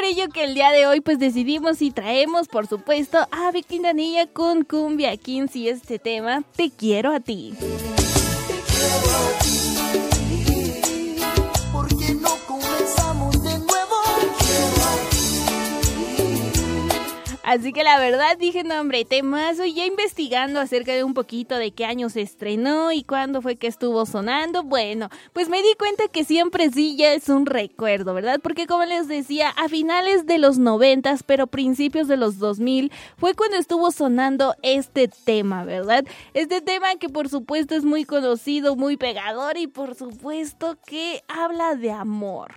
por ello que el día de hoy pues decidimos y traemos, por supuesto, a Vic Quintanilla con Cumbia Kings y este tema, Te quiero a ti. Te quiero a ti. Porque no comenzamos de nuevo. Te quiero a ti. Así que la verdad dije, no hombre, temazo, y ya investigando acerca de un poquito de qué año se estrenó y cuándo fue que estuvo sonando, bueno, pues me di cuenta que siempre sí ya es un recuerdo, ¿verdad? Porque como les decía, a finales de los 90s, pero principios de los 2000, fue cuando estuvo sonando este tema, ¿verdad? Este tema que por supuesto es muy conocido, muy pegador y por supuesto que habla de amor.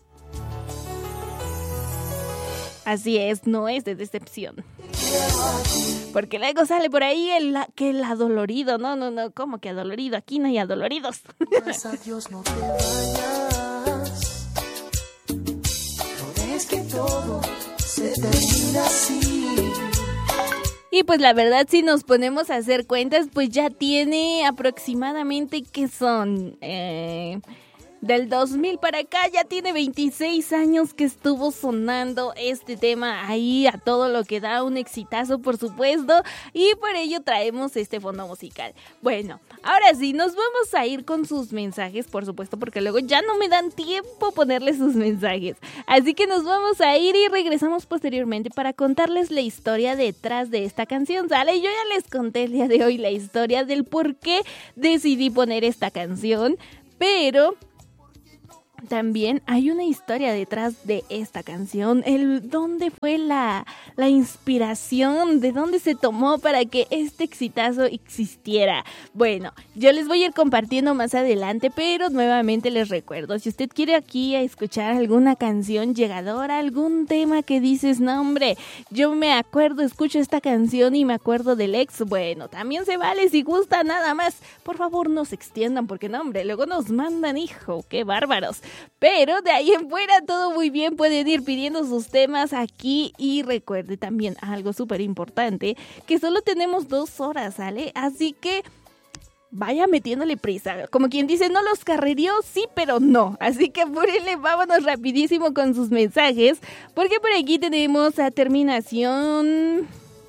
Así es, no es de decepción. Porque luego sale por ahí el adolorido. No, ¿cómo que adolorido? Aquí no hay adoloridos. Pues adiós, no te vayas. No dejes que todo se termine así. Y pues la verdad, si nos ponemos a hacer cuentas, pues ya tiene aproximadamente, ¿qué son? Del 2000 para acá ya tiene 26 años que estuvo sonando este tema ahí a todo lo que da, un exitazo por supuesto, y por ello traemos este fondo musical. Bueno, ahora sí, nos vamos a ir con sus mensajes, por supuesto, porque luego ya no me dan tiempo ponerles sus mensajes. Así que nos vamos a ir y regresamos posteriormente para contarles la historia detrás de esta canción, ¿sale? Yo ya les conté el día de hoy la historia del por qué decidí poner esta canción, pero también hay una historia detrás de esta canción, dónde fue la inspiración, de dónde se tomó para que este exitazo existiera. Bueno, yo les voy a ir compartiendo más adelante, pero nuevamente les recuerdo, si usted quiere aquí a escuchar alguna canción llegadora, algún tema que dices, no hombre, yo me acuerdo, escucho esta canción y me acuerdo del ex, bueno, también se vale si gusta nada más. Por favor, no se extiendan porque no hombre, luego nos mandan, hijo, qué bárbaros. Pero de ahí en fuera todo muy bien, pueden ir pidiendo sus temas aquí y recuerde también algo súper importante, que solo tenemos 2 horas, ¿sale? Así que vaya metiéndole prisa, como quien dice, no los carrerió, sí, pero no, así que apúrenle, vámonos rapidísimo con sus mensajes, porque por aquí tenemos a terminación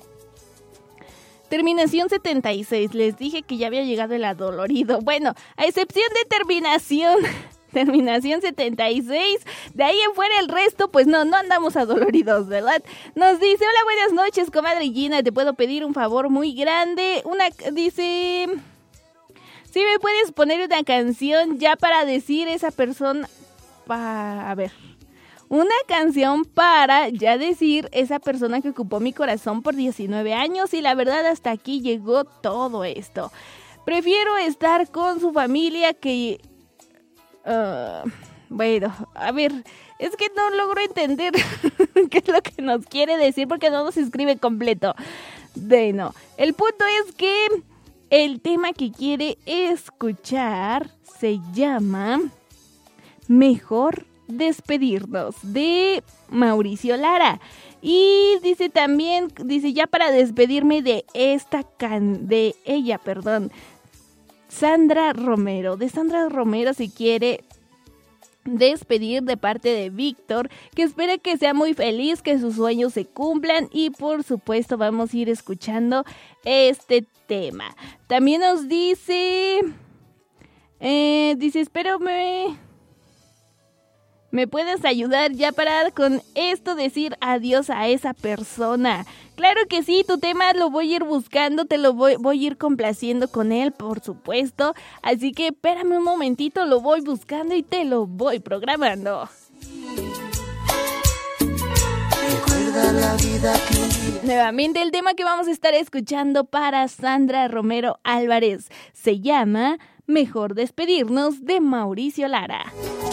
76, les dije que ya había llegado el adolorido, bueno, a excepción de terminación 76, de ahí en fuera el resto, pues no andamos adoloridos, ¿verdad? Nos dice, hola, buenas noches, comadre Gina, te puedo pedir un favor muy grande, dice, si me puedes poner una canción ya para decir esa persona, una canción para ya decir esa persona que ocupó mi corazón por 19 años y la verdad hasta aquí llegó todo esto. Prefiero estar con su familia que... bueno, a ver, es que no logro entender qué es lo que nos quiere decir porque no nos escribe completo. Bueno, el punto es que el tema que quiere escuchar se llama Mejor Despedirnos, de Mauricio Lara. Y dice también, ya para despedirme de Sandra Romero. De Sandra Romero se quiere despedir de parte de Víctor, que espera que sea muy feliz, que sus sueños se cumplan y por supuesto vamos a ir escuchando este tema. También nos dice, espero ¿me puedes ayudar ya para con esto decir adiós a esa persona? Claro que sí, tu tema lo voy a ir buscando, te lo voy a ir complaciendo con él, por supuesto. Así que espérame un momentito, lo voy buscando y te lo voy programando. Recuerda la vida que... Nuevamente el tema que vamos a estar escuchando para Sandra Romero Álvarez se llama Mejor Despedirnos, de Mauricio Lara.